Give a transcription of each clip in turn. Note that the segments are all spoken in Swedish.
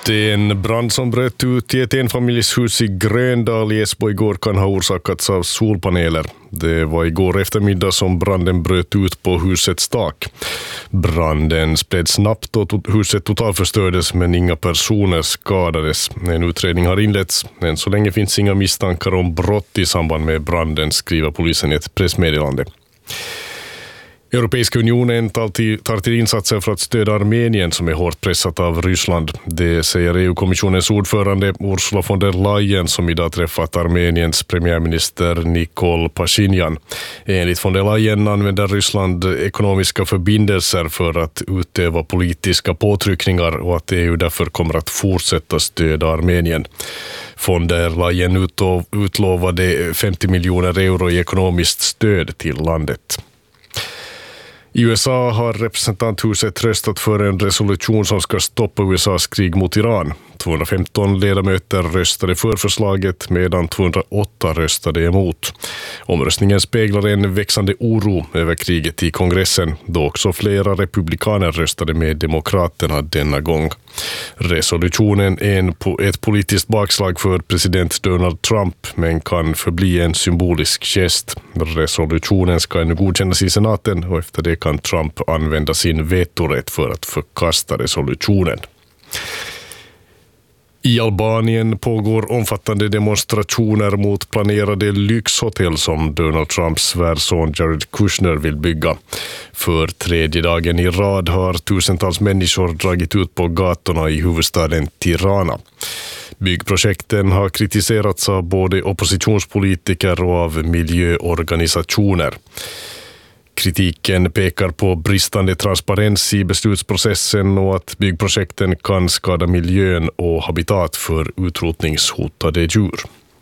En brand som bröt ut i ett enfamiljshus i Gröndal i Esbo igår kan ha orsakats av solpaneler. Det var igår eftermiddag som branden bröt ut på husets tak. Branden spred snabbt och huset totalförstördes, men inga personer skadades. En utredning har inletts. Än så länge finns inga misstankar om brott i samband med branden, skriver polisen i ett pressmeddelande. Europeiska unionen tar till insatser för att stödja Armenien som är hårt pressat av Ryssland. Det säger EU-kommissionens ordförande Ursula von der Leyen som idag träffat Armeniens premiärminister Nikol Pashinyan. Enligt von der Leyen använder Ryssland ekonomiska förbindelser för att utöva politiska påtryckningar och att EU därför kommer att fortsätta stödja Armenien. Von der Leyen utlovade 50 miljoner euro i ekonomiskt stöd till landet. I USA har representanthuset röstat för en resolution som ska stoppa USAs krig mot Iran. 215 ledamöter röstade för förslaget medan 208 röstade emot. Omröstningen speglar en växande oro över kriget i kongressen, då också flera republikaner röstade med demokraterna denna gång. Resolutionen är ett politiskt bakslag för president Donald Trump, men kan förbli en symbolisk gest. Resolutionen ska nu godkännas i senaten och efter det kan Trump använda sin vetorätt för att förkasta resolutionen. I Albanien pågår omfattande demonstrationer mot planerade lyxhotell som Donald Trumps svärson Jared Kushner vill bygga. För tredje dagen i rad har tusentals människor dragit ut på gatorna i huvudstaden Tirana. Byggprojekten har kritiserats av både oppositionspolitiker och av miljöorganisationer. Kritiken pekar på bristande transparens i beslutsprocessen och att byggprojekten kan skada miljön och habitat för utrotningshotade djur.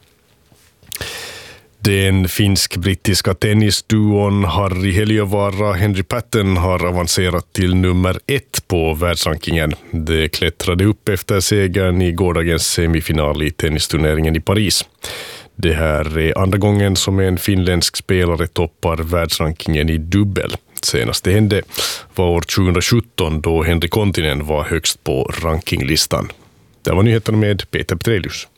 Den finsk-brittiska tennisduon Harri Heliövaara och Henri Patten har avancerat till nummer 1 på världsrankingen. De klättrade upp efter segern i gårdagens semifinal i tennisturneringen i Paris. Det här är andra gången som en finländsk spelare toppar världsrankingen i dubbel. Senast det hände var år 2017 då Henri Kontinen var högst på rankinglistan. Det var nyheterna med Peter Petrelius.